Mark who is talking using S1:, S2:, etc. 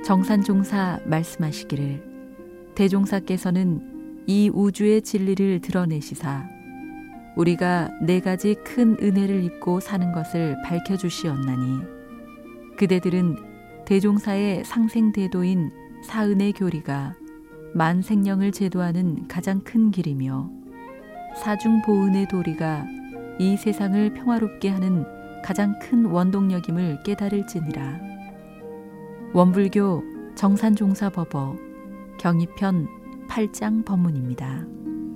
S1: 정산종사 말씀하시기를 대종사께서는 이 우주의 진리를 드러내시사 우리가 네 가지 큰 은혜를 입고 사는 것을 밝혀주시었나니 그대들은 대종사의 상생대도인 사은의 교리가 만생령을 제도하는 가장 큰 길이며 사중보은의 도리가 이 세상을 평화롭게 하는 가장 큰 원동력임을 깨달을지니라. 원불교 정산종사법어 경이편 8장 법문입니다.